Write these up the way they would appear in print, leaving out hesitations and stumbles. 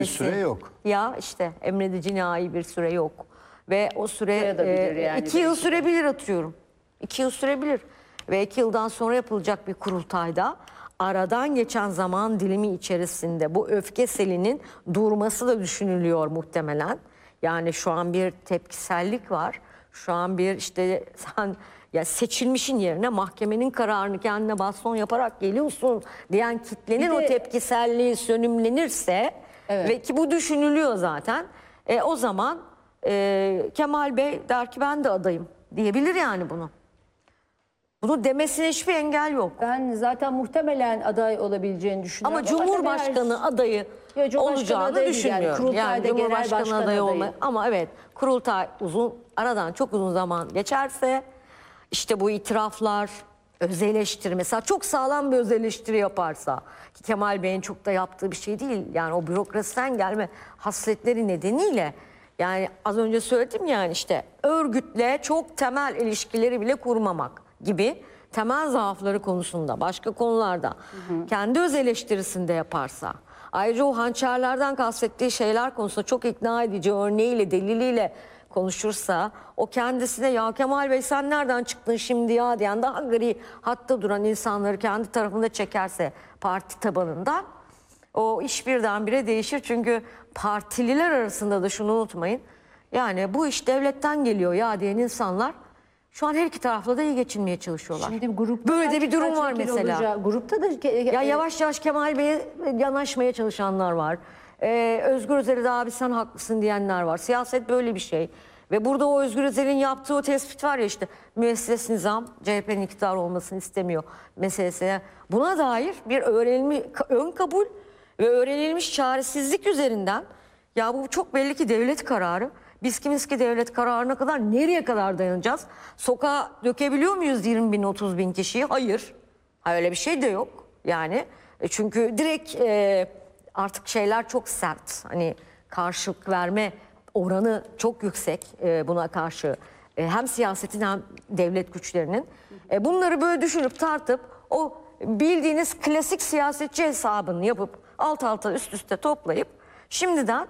Bir süre yok. Ya işte emredici nihai bir süre yok. Ve o süre yani 2 yıl belki. sürebilir atıyorum. 2 yıl sürebilir. Ve 2 yıldan sonra yapılacak bir kurultayda aradan geçen zaman dilimi içerisinde bu öfke selinin durması da düşünülüyor muhtemelen. Yani şu an bir tepkisellik var. Şu an bir işte sen ya seçilmişin yerine mahkemenin kararını kendine baston yaparak geliyorsun diyen kitlenin Bir de- o tepkiselliği sönümlenirse ve ki bu düşünülüyor zaten. O zaman Kemal Bey der ki ben de adayım diyebilir yani bunu. Bunu demesine hiçbir engel yok. Ben zaten muhtemelen aday olabileceğini düşünüyorum. Ama Cumhurbaşkanı adayı Ya Cumhurbaşkanı olacağını adayı değil yani, düşünmüyorum. kurultayda genel Cumhurbaşkanı başkan adayı adayı. olma. Ama evet kurultay aradan çok uzun zaman geçerse işte bu itiraflar, öz eleştiri mesela çok sağlam bir öz eleştiri yaparsa ki Kemal Bey'in çok da yaptığı bir şey değil. Yani o bürokrasiden gelme hasletleri nedeniyle yani az önce söyledim yani işte örgütle çok temel ilişkileri bile kurmamak gibi temel zaafları konusunda başka konularda kendi öz eleştirisinde yaparsa ayrıca o hançerlerden kastettiği şeyler konusunda çok ikna edici örneğiyle deliliyle konuşursa o kendisine ya Kemal Bey sen nereden çıktın şimdi ya diyen daha gri hatta duran insanları kendi tarafında çekerse parti tabanında o iş birdenbire değişir. Çünkü partililer arasında da şunu unutmayın yani bu iş devletten geliyor ya diyen insanlar şu an her iki tarafla da iyi geçinmeye çalışıyorlar. Şimdi grupta böyle de bir durum var vekil mesela. Grupta da Ya yavaş yavaş Kemal Bey'e yanaşmaya çalışanlar var. Özgür Özel'e de abi sen haklısın diyenler var. Siyaset böyle bir şey. Ve burada o Özgür Özel'in yaptığı o tespit var ya işte müesses nizam CHP'nin iktidar olmasını istemiyor meselesine. Buna dair bir ön kabul ve öğrenilmiş çaresizlik üzerinden ya bu çok belli ki devlet kararı. Biz kimiz ki devlet kararına kadar nereye kadar dayanacağız? Sokağa dökebiliyor muyuz 20 bin 30 bin kişiyi? Hayır. Öyle bir şey de yok. Yani çünkü direkt artık şeyler çok sert. Hani karşılık verme oranı çok yüksek buna karşı. Hem siyasetin hem devlet güçlerinin. Bunları böyle düşünüp tartıp o bildiğiniz klasik siyasetçi hesabını yapıp alt alta üst üste toplayıp şimdiden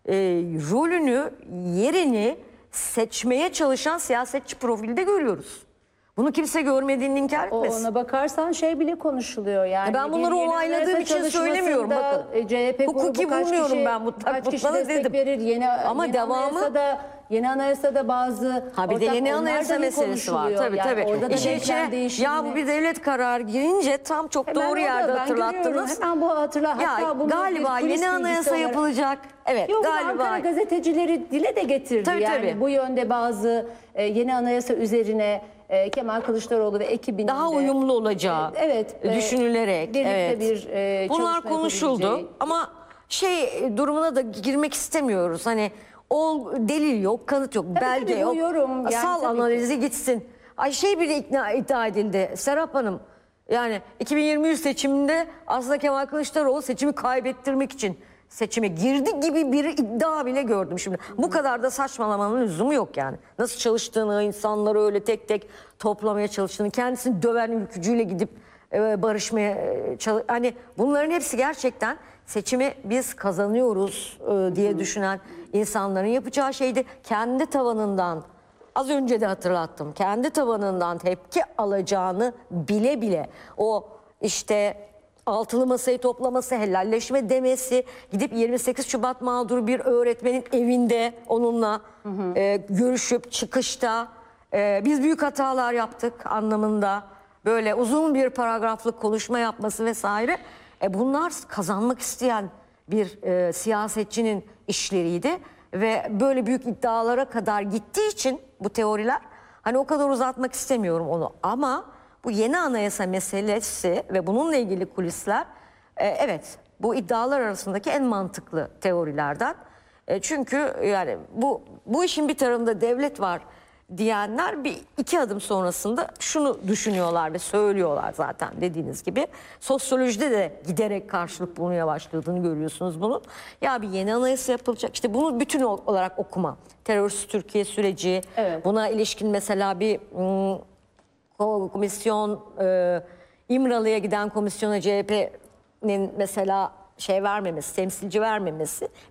rolünü, yerini seçmeye çalışan siyasetçi profilde görüyoruz. Bunu kimse görmediğini inkar etmesin. Ona bakarsan şey bile konuşuluyor yani. Ben bunları bir onayladığım yeni için anayasa söylemiyorum çalışmasında, bakın. CHP Hukuki grubu kaç bulmuyorum kişi, ben kaç kişi buna destek dedim. verir. Ama devamı Yeni anayasada bazı bir de yeni onlar anayasa da meselesi var. Tabii yani tabii. Orada da İşin denklem içine değişimi. ya bu bir devlet kararı girince tam çok Hemen doğru orada yerde ben hatırlattınız. görüyorum. Hemen bu hatırla. Ya Hatta bunu galiba bir kulis yeni bilgisi anayasa olarak- yapılacak. Evet Yok, galiba. Ankara gazetecileri dile de getirdi. Tabii, yani tabii. bu yönde bazı yeni anayasa üzerine Kemal Kılıçdaroğlu ve ekibinin Daha de, uyumlu olacağı düşünülerek. birlikte Evet. bir Bunlar çalışma konuşuldu yapabileceği- ama durumuna da girmek istemiyoruz. Hani o delil yok, kanıt yok, belge tabii, bu yok. yorum yani Sal tabii ki. analizi gitsin. Ay bile iddia edildi. Serap Hanım yani 2023 seçiminde aslında Kemal Kılıçdaroğlu seçimi kaybettirmek için seçime girdi gibi bir iddia bile gördüm şimdi. Bu kadar da saçmalamanın lüzumu yok yani. Nasıl çalıştığını, insanları öyle tek tek toplamaya çalıştığını, kendisini döven ülkücüyle gidip barışmaya hani bunların hepsi gerçekten seçimi biz kazanıyoruz diye düşünen insanların yapacağı şeydi. Kendi tavanından az önce de hatırlattım. Kendi tavanından tepki alacağını bile bile o işte altılı masayı toplaması, helalleşme demesi, gidip 28 Şubat mağduru bir öğretmenin evinde onunla görüşüp çıkışta biz büyük hatalar yaptık anlamında böyle uzun bir paragraflık konuşma yapması vesaire. Bunlar kazanmak isteyen bir siyasetçinin işleriydi ve böyle büyük iddialara kadar gittiği için bu teoriler hani o kadar uzatmak istemiyorum onu ama bu yeni anayasa meselesi ve bununla ilgili kulisler evet bu iddialar arasındaki en mantıklı teorilerden. Çünkü yani bu işin bir tarafında devlet var diyenler iki adım sonrasında şunu düşünüyorlar ve söylüyorlar zaten dediğiniz gibi. Sosyolojide de giderek karşılık bulmaya başladığını görüyorsunuz bunun. Ya bir yeni anayasa yapılacak işte bunu bütün olarak okuma. Terörsüz Türkiye süreci, buna ilişkin mesela bir komisyon, İmralı'ya giden komisyona CHP'nin mesela şey vermemesi, temsilci vermemesi